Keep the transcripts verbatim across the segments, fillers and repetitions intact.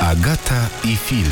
Agata i film.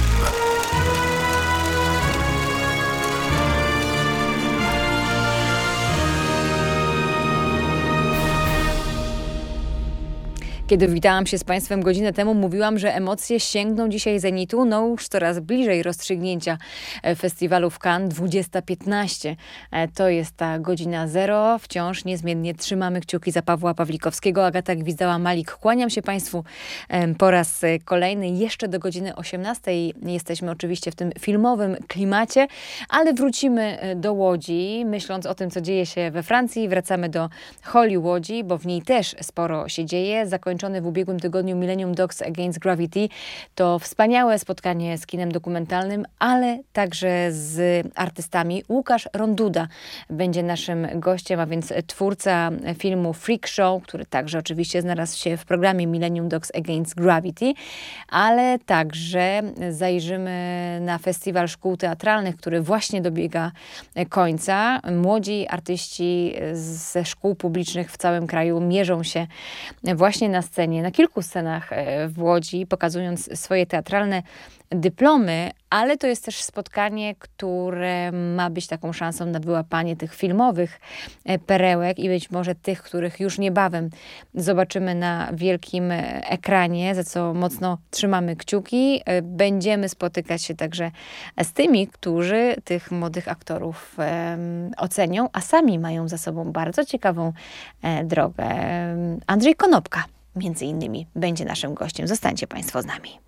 Kiedy witałam się z Państwem godzinę temu, mówiłam, że emocje sięgną dzisiaj zenitu, no już coraz bliżej rozstrzygnięcia festiwalu w Cannes dwudziesta piętnaście. To jest ta godzina zero. Wciąż niezmiennie trzymamy kciuki za Pawła Pawlikowskiego. Agata Gwizdała-Malik. Kłaniam się Państwu po raz kolejny. Jeszcze do godziny osiemnastej jesteśmy oczywiście w tym filmowym klimacie, ale wrócimy do Łodzi, myśląc o tym, co dzieje się we Francji. Wracamy do Holi Łodzi, bo w niej też sporo się dzieje. Zakończony w ubiegłym tygodniu Millennium Dogs Against Gravity to wspaniałe spotkanie z kinem dokumentalnym, ale także z artystami. Łukasz Ronduda będzie naszym gościem, a więc twórca filmu Freak Show, który także oczywiście znalazł się w programie Millennium Dogs Against Gravity, ale także zajrzymy na festiwal szkół teatralnych, który właśnie dobiega końca. Młodzi artyści ze szkół publicznych w całym kraju mierzą się właśnie na scenie, na kilku scenach w Łodzi, pokazując swoje teatralne dyplomy, ale to jest też spotkanie, które ma być taką szansą na wyłapanie tych filmowych perełek i być może tych, których już niebawem zobaczymy na wielkim ekranie, za co mocno trzymamy kciuki. Będziemy spotykać się także z tymi, którzy tych młodych aktorów um, ocenią, a sami mają za sobą bardzo ciekawą e, drogę. Andrzej Konopka między innymi będzie naszym gościem. Zostańcie Państwo z nami.